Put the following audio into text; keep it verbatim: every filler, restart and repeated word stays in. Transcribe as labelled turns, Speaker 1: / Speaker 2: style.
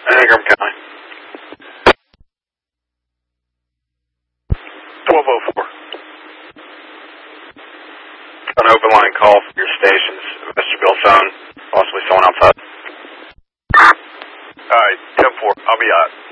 Speaker 1: Ingram County. twelve oh four. An open line call for your station's vestibule phone. Possibly someone outside.
Speaker 2: Alright, ten four. I'll be out.